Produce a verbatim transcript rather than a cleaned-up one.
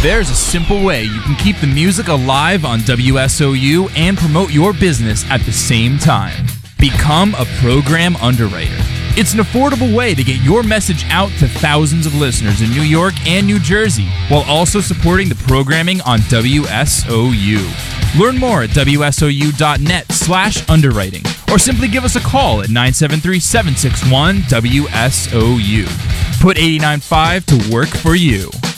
There's a simple way you can keep the music alive on W S O U and promote your business at the same time. Become a program underwriter. It's an affordable way to get your message out to thousands of listeners in New York and New Jersey, while also supporting the programming on W S O U. Learn more at W S O U dot net slash underwriting, or simply give us a call at nine seven three, seven six one, W S O U. Put eighty-nine point five to work for you.